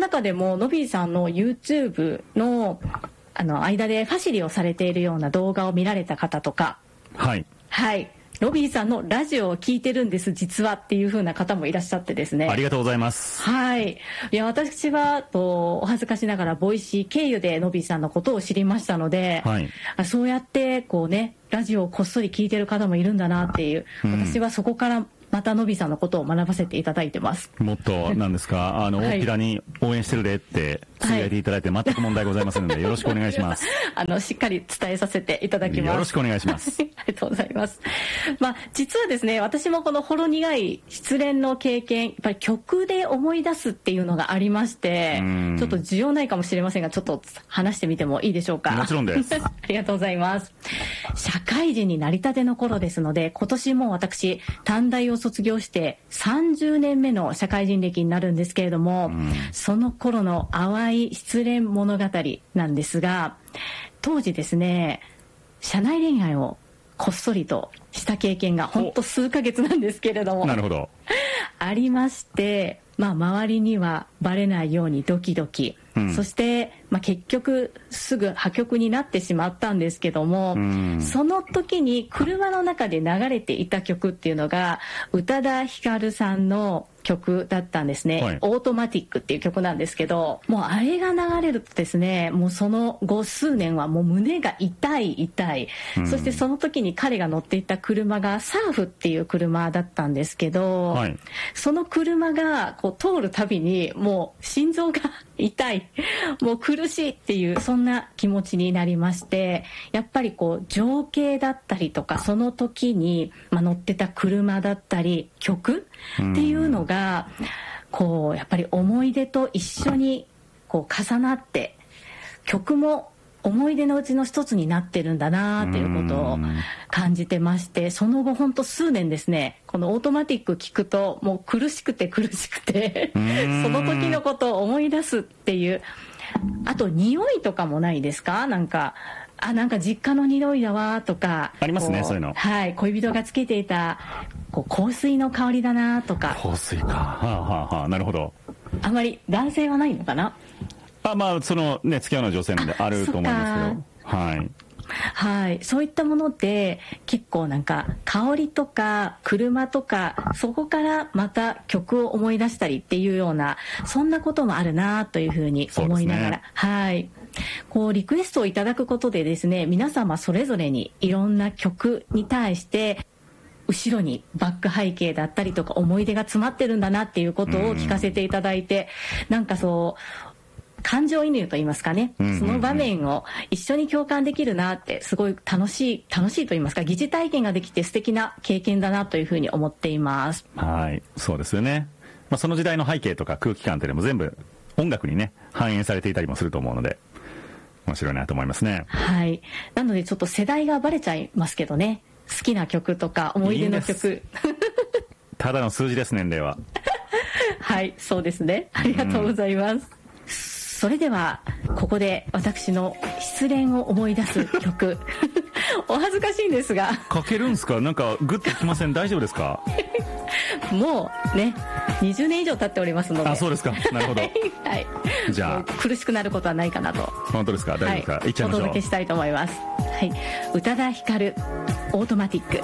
中でものびーさんの YouTube の間でファシリをされているような動画を見られた方とか、はいロビーさんのラジオを聞いてるんです実はっていう風な方もいらっしゃってですね。 ありがとうございます。 はい。いや、私はお恥ずかしながらボイシー経由でのびーさんのことを知りましたので、はい、そうやってこうねラジオをこっそり聞いてる方もいるんだなっていう、私はそこからまたのびーさんのことを学ばせていただいてます。 もっと何ですか大っぴらに応援してるでってつぶやいていただいて全く問題ございませんので、よろしくお願いします。 しっかり伝えさせていただきます。 よろしくお願いします。 ありがとうございます。実はですね、私もこのほろ苦い失恋の経験、やっぱり曲で思い出すっていうのがありまして、ちょっと需要ないかもしれませんが、ちょっと話してみてもいいでしょうか。 もちろんです。 ありがとうございます。社会人になりたての頃ですので、今年も私短大を卒業して30年目の社会人歴になるんですけれども、その頃の淡い失恋物語なんですが、当時ですね、社内恋愛をこっそりとした経験がほんと数ヶ月なんですけれども、 なるほどありまして、周りにはバレないようにドキドキ、そして、結局すぐ破局になってしまったんですけども、その時に車の中で流れていた曲っていうのが宇多田ヒカルさんの曲だったんですね、はい、オートマティックっていう曲なんですけど、もうあれが流れるとですね、もうその後数年はもう胸が痛い、そしてその時に彼が乗っていた車がサーフっていう車だったんですけど、はい、その車がこう通るたびにもう心臓が痛い、もう苦しいっていうそんな気持ちになりまして、やっぱりこう情景だったりとか、その時に乗ってた車だったり曲っていうのがこうやっぱり思い出と一緒にこう重なって、曲も思い出のうちの一つになってるんだなということを感じてまして、その後ほんと数年ですね、このオートマティック聞くともう苦しくてその時のことを思い出すっていう。あと匂いとかもないですか？なんか実家の匂いだわとかありますね、そういうの。 はい、恋人がつけていたこう香水の香りだなとか。 香水か、なるほど。 あまり男性はないのかな。 そのね、付き合うの女性であると思いますけど、 はい、そういったもので結構なんか香りとか車とか、そこからまた曲を思い出したりっていうような、そんなこともあるなというふうに思いながら、はい、こうリクエストをいただくことでですね、皆様それぞれにいろんな曲に対して後ろにバック背景だったりとか思い出が詰まってるんだなっていうことを聞かせていただいて、なんかそう感情移入と言いますかね、その場面を一緒に共感できるなって、すごい楽しいと言いますか、疑似体験ができて素敵な経験だなというふうに思っています。 はい、そうですよね。その時代の背景とか空気感っていうのも全部音楽にね反映されていたりもすると思うので面白いなと思いますね。 はい、なのでちょっと世代がバレちゃいますけどね、好きな曲とか思い出の曲ただの数字です、年齢は。 はい、そうですね、ありがとうございます。それではここで私の失恋を思い出す曲お恥ずかしいんですがかけるんですか？なんかグッときません？大丈夫ですか？ もうね20年以上経っておりますので。 そうですか、なるほどはい、じゃあ苦しくなることはないかなと。 本当ですか？大丈夫ですか？いっちゃいましょう。 お届けしたいと思います。はい、宇多田ヒカルオートマティック。